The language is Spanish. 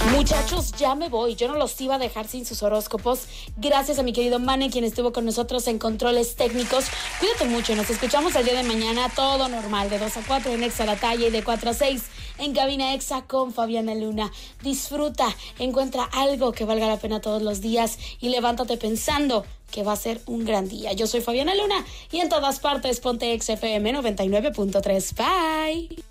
Muchachos, ya me voy. Yo no los iba a dejar sin sus horóscopos. Gracias a mi querido Mane, quien estuvo con nosotros en controles técnicos. Cuídate mucho. Nos escuchamos el día de mañana. Todo normal. De 2 a 4 en Exa La Talla y de 4 a 6 en Cabina Exa con Fabiana Luna. Disfruta. Encuentra algo que valga la pena todos los días y levántate pensando que va a ser un gran día. Yo soy Fabiana Luna y en todas partes ponte XFM 99.3. Bye.